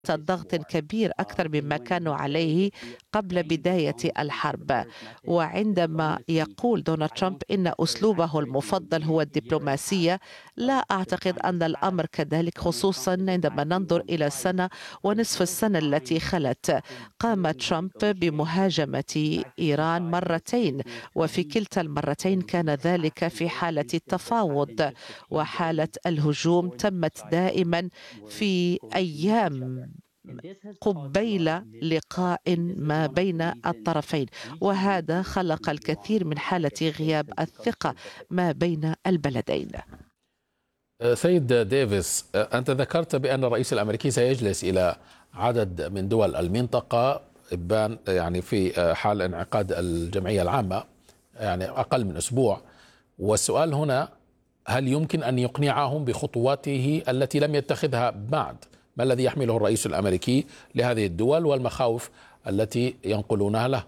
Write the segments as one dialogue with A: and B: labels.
A: ضغط كبير أكثر مما كانوا عليه قبل بداية الحرب. وعندما يقول دونالد ترامب إن أسلوبه المفضل هو الدبلوماسية، لا أعتقد أن الأمر كذلك، خصوصا عندما ننظر إلى السنة ونصف السنة التي خلت. قام ترامب بمهاجمة إيران مرتين، وفي كلتا المرتين كان ذلك في حالة التفاوض، وحالة الهجوم تمت دائما في أيام قبيل لقاء ما بين الطرفين، وهذا خلق الكثير من حالة غياب الثقة ما بين البلدين.
B: سيد ديفيس، أنت ذكرت بأن الرئيس الأمريكي سيجلس إلى عدد من دول المنطقة يعني في حال انعقاد الجمعية العامة، يعني أقل من أسبوع. والسؤال هنا، هل يمكن أن يقنعهم بخطواته التي لم يتخذها بعد؟ ما الذي يحمله الرئيس الأمريكي لهذه الدول والمخاوف التي ينقلونها له؟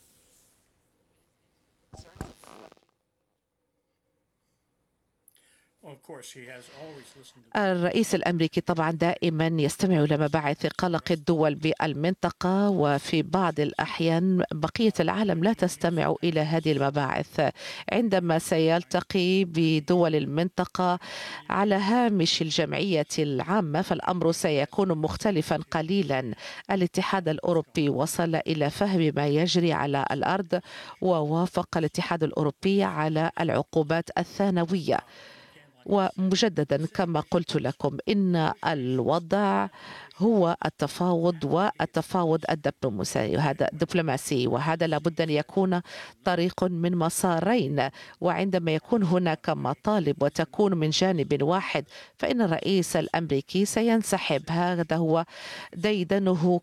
A: الرئيس الأمريكي طبعا دائما يستمع إلى مباعث قلق الدول بالمنطقة، وفي بعض الأحيان بقية العالم لا تستمع إلى هذه المباعث. عندما سيلتقي بدول المنطقة على هامش الجمعية العامة فالأمر سيكون مختلفا قليلا. الاتحاد الأوروبي وصل إلى فهم ما يجري على الأرض، ووافق الاتحاد الأوروبي على العقوبات الثانوية. ومجددا كما قلت لكم، إن الوضع هو التفاوض الدبلوماسي، وهذا لابد أن يكون طريق من مسارين. وعندما يكون هناك مطالب وتكون من جانب واحد فإن الرئيس الأمريكي سينسحب. هذا هو ديدنه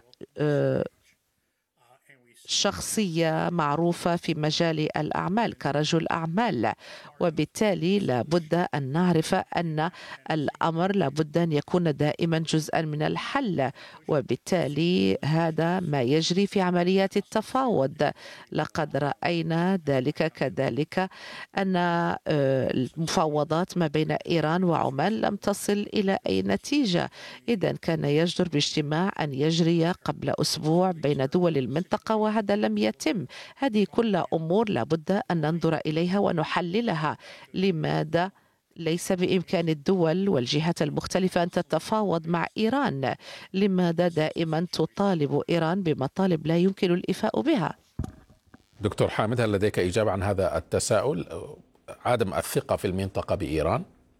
A: شخصية معروفة في مجال الأعمال كرجل أعمال، وبالتالي لابد أن نعرف أن الأمر لابد أن يكون دائما جزءا من الحل، وبالتالي هذا ما يجري في عمليات التفاوض. لقد رأينا ذلك كذلك أن المفاوضات ما بين إيران وعمان لم تصل إلى أي نتيجة. إذن كان يجدر باجتماع أن يجري قبل أسبوع بين دول المنطقة وهذا لم يتم. هذه كلها أمور لابد أن ننظر إليها ونحللها. لماذا ليس بإمكان الدول والجهات المختلفة أن تتفاوض مع إيران؟ لماذا دائما تطالب إيران بمطالب لا يمكن الإيفاء بها؟
B: دكتور حامد، هل لديك إجابة عن هذا التساؤل، عدم الثقة في المنطقة بإيران؟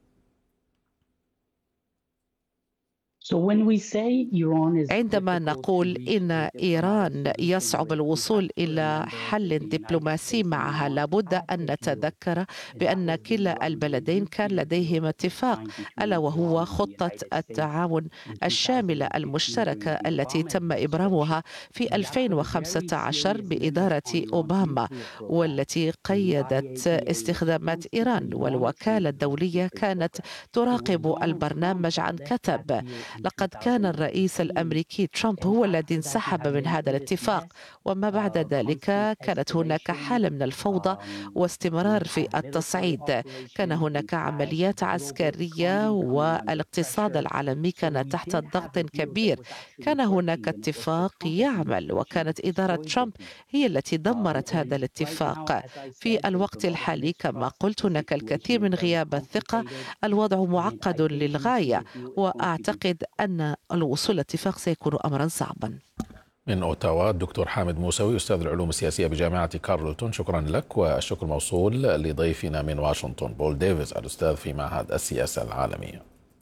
A: عندما نقول إن إيران يصعب الوصول إلى حل دبلوماسي معها، لابد أن نتذكر بأن كلا البلدين كان لديهم اتفاق، ألا وهو خطة التعاون الشاملة المشتركة التي تم إبرامها في 2015 بإدارة أوباما، والتي قيدت استخدامات إيران. والوكالة الدولية كانت تراقب البرنامج عن كثب. لقد كان الرئيس الأمريكي ترامب هو الذي انسحب من هذا الاتفاق، وما بعد ذلك كانت هناك حالة من الفوضى واستمرار في التصعيد. كان هناك عمليات عسكرية والاقتصاد العالمي كان تحت ضغط كبير. كان هناك اتفاق يعمل، وكانت إدارة ترامب هي التي دمرت هذا الاتفاق. في الوقت الحالي كما قلت هناك الكثير من غياب الثقة، الوضع معقد للغاية، وأعتقد أن الوصول لاتفاق سيكون أمرا صعبا.
B: من أوتاوا الدكتور حامد موسوي، أستاذ العلوم السياسية بجامعة كارلتون، شكرا لك. والشكر موصول لضيفنا من واشنطن بول ديفيس، الأستاذ في معهد السياسة العالمية.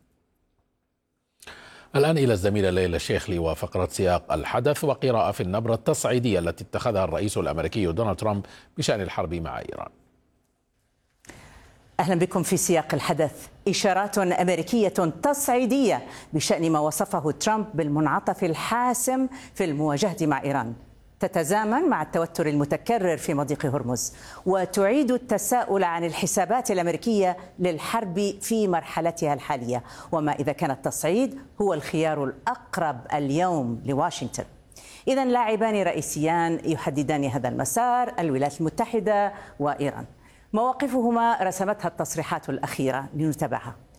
B: الآن إلى الزميلة ليلى الشيخلي وفقرة سياق الحدث وقراءة في النبرة التصعيدية التي اتخذها الرئيس الأمريكي دونالد ترامب بشأن الحرب مع إيران.
C: أهلا بكم في سياق الحدث. إشارات أمريكية تصعيدية بشأن ما وصفه ترامب بالمنعطف الحاسم في المواجهة مع إيران تتزامن مع التوتر المتكرر في مضيق هرمز، وتعيد التساؤل عن الحسابات الأمريكية للحرب في مرحلتها الحالية، وما إذا كان التصعيد هو الخيار الأقرب اليوم لواشنطن. إذن لاعبان رئيسيان يحددان هذا المسار، الولايات المتحدة وإيران. مواقفهما رسمتها التصريحات الأخيرة لنتابعها.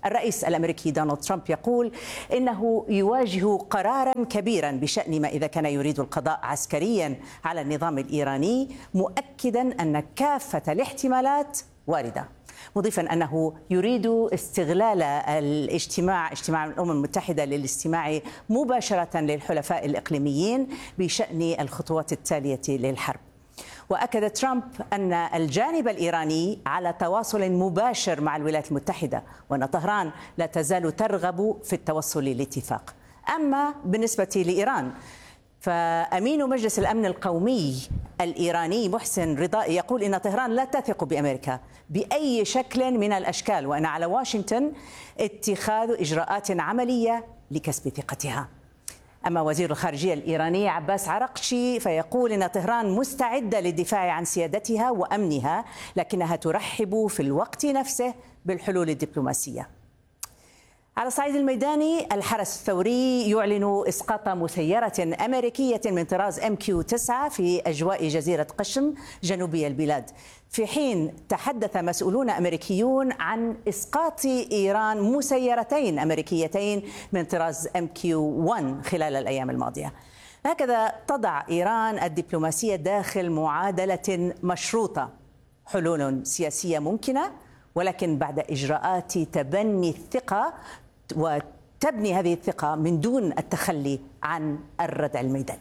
C: الرئيس الأمريكي دونالد ترامب يقول إنه يواجه قرارا كبيرا بشأن ما إذا كان يريد القضاء عسكريا على النظام الإيراني، مؤكدا أن كافة الاحتمالات واردة، مضيفا أنه يريد استغلال اجتماع الأمم المتحدة للاستماع مباشرة للحلفاء الإقليميين بشأن الخطوات التالية للحرب. وأكد ترامب أن الجانب الإيراني على تواصل مباشر مع الولايات المتحدة، وأن طهران لا تزال ترغب في التوصل لاتفاق. أما بالنسبة لإيران، فأمين مجلس الأمن القومي الإيراني محسن رضائي يقول إن طهران لا تثق بأمريكا بأي شكل من الأشكال، وأن على واشنطن اتخاذ إجراءات عملية لكسب ثقتها. أما وزير الخارجية الإيراني عباس عرقشي فيقول إن طهران مستعدة للدفاع عن سيادتها وأمنها، لكنها ترحب في الوقت نفسه بالحلول الدبلوماسية. على الصعيد الميداني، الحرس الثوري يعلن إسقاط مسيرة أمريكية من طراز MQ-9 في أجواء جزيرة قشم جنوبي البلاد، في حين تحدث مسؤولون أمريكيون عن إسقاط إيران مسيرتين أمريكيتين من طراز MQ-1 خلال الأيام الماضية. هكذا تضع إيران الدبلوماسية داخل معادلة مشروطة، حلول سياسية ممكنة ولكن بعد إجراءات تبني الثقة، وتبني هذه الثقة من دون التخلي عن الردع الميداني.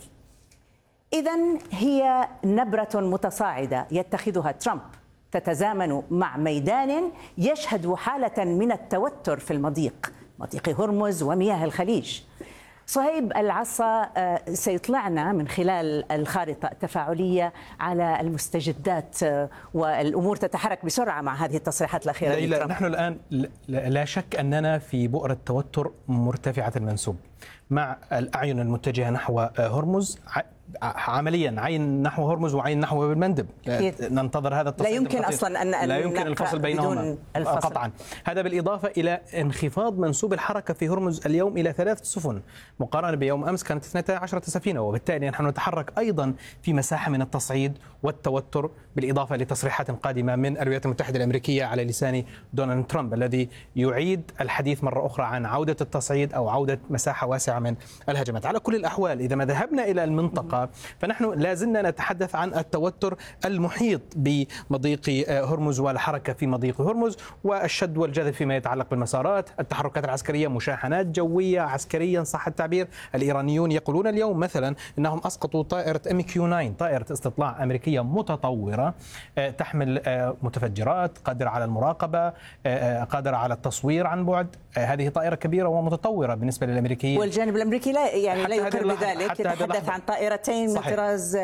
C: إذن هي نبرة متصاعدة يتخذها ترامب تتزامن مع ميدان يشهد حالة من التوتر في مضيق هرمز ومياه الخليج. صهيب العصا سيطلعنا من خلال الخارطة التفاعلية على المستجدات، والأمور تتحرك بسرعة مع هذه التصريحات الأخيرة.
D: نحن الآن لا شك أننا في بؤرة توتر مرتفعة المنسوب مع الأعين المتجهة نحو هرمز، عمليا عين نحو هرمز وعين نحو باب المندب. ننتظر هذا التصعيد.
C: لا يمكن أصلا أن
D: لا يمكن الفصل بينهما قطعا. هذا بالإضافة إلى انخفاض منسوب الحركة في هرمز اليوم إلى 3 سفن مقارنة بيوم أمس كانت 12 سفينة، وبالتالي نحن نتحرك أيضا في مساحة من التصعيد والتوتر، بالإضافة لتصريحات قادمة من الولايات المتحدة الأمريكية على لسان دونالد ترامب الذي يعيد الحديث مرة أخرى عن عودة التصعيد أو عودة مساحة واسعة من الهجمات. على كل الأحوال، إذا ما ذهبنا إلى المنطقة فنحن لازلنا نتحدث عن التوتر المحيط بمضيق هرمز والحركة في مضيق هرمز والشد والجذب فيما يتعلق بالمسارات، التحركات العسكرية، مشاحنات جوية عسكريا صح التعبير. الإيرانيون يقولون اليوم مثلا أنهم أسقطوا طائرة MQ-9، طائرة استطلاع أمريكية متطورة تحمل متفجرات، قادرة على المراقبة، قادرة على التصوير عن بعد. هذه طائرة كبيرة ومتطورة بالنسبة للأمريكيين،
C: والجانب الأمريكي لا يقر بذلك، يتحدث عن طائرتين من طراز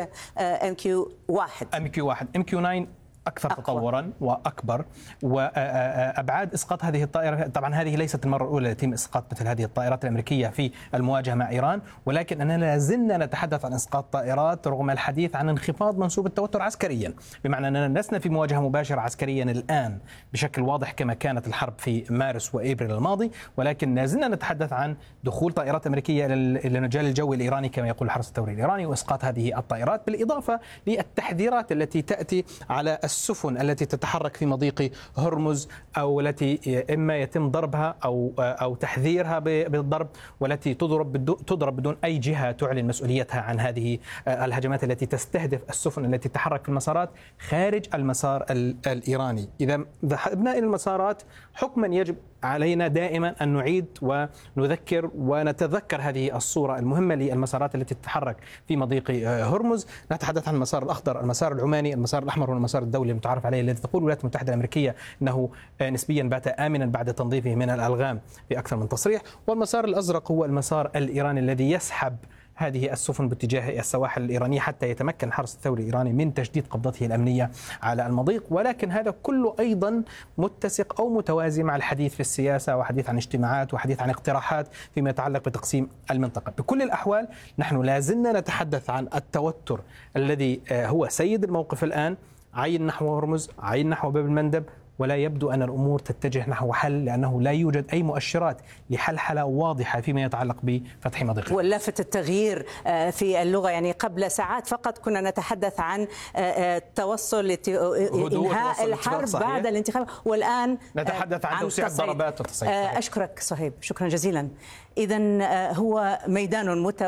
C: MQ-1.
D: MQ-9 أكثر تطورا وأكبر، وأبعاد إسقاط هذه الطائرة. طبعا هذه ليست المرة الأولى يتم إسقاط مثل هذه الطائرات الأمريكية في المواجهة مع إيران، ولكن أننا لازلنا نتحدث عن إسقاط طائرات رغم الحديث عن انخفاض منسوب التوتر عسكريا، بمعنى أننا لسنا في مواجهة مباشرة عسكريا الآن بشكل واضح كما كانت الحرب في مارس وإبريل الماضي، ولكن لازلنا نتحدث عن دخول طائرات أمريكية إلى المجال الجوي الإيراني كما يقول الحرس الثوري الإيراني وإسقاط هذه الطائرات، بالإضافة للتحذيرات التي تأتي على السفن التي تتحرك في مضيق هرمز، أو التي إما يتم ضربها أو تحذيرها بالضرب، والتي تضرب بدون أي جهة تعلن مسؤوليتها عن هذه الهجمات التي تستهدف السفن التي تتحرك في المسارات خارج المسار الإيراني. إذا ذهبنا إلى المسارات، حكما يجب علينا دائما أن نعيد ونذكر ونتذكر هذه الصورة المهمة للمسارات التي تتحرك في مضيق هرمز. نتحدث عن المسار الأخضر، المسار العماني، المسار الأحمر، والمسار الدولي المتعارف عليه الذي تقول الولايات المتحدة الأمريكية أنه نسبيا بات آمنا بعد تنظيفه من الألغام في أكثر من تصريح. والمسار الأزرق هو المسار الإيراني الذي يسحب هذه السفن باتجاه السواحل الإيرانية حتى يتمكن الحرس الثوري الإيراني من تشديد قبضته الأمنية على المضيق، ولكن هذا كله أيضا متسق أو متوازي مع الحديث في السياسة وحديث عن اجتماعات وحديث عن اقتراحات فيما يتعلق بتقسيم المنطقة. بكل الأحوال نحن لازلنا نتحدث عن التوتر الذي هو سيد الموقف الآن، عين نحو هرمز، عين نحو باب المندب، ولا يبدو أن الأمور تتجه نحو حل، لأنه لا يوجد أي مؤشرات لحلحلة واضحة فيما يتعلق بفتح مضيق.
C: ولافت التغيير في اللغة، يعني قبل ساعات فقط كنا نتحدث عن التوصل لإنهاء الحرب بعد الانتخاب، والآن
D: نتحدث عن توسيع الضربات والتصعيد.
C: أشكرك صهيب، شكرا جزيلا. إذن هو ميدان